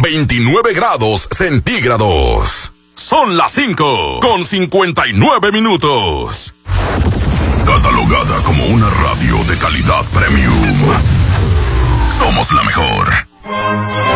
29 grados centígrados. Son las 5:59. Catalogada como una radio de calidad premium. Somos la mejor.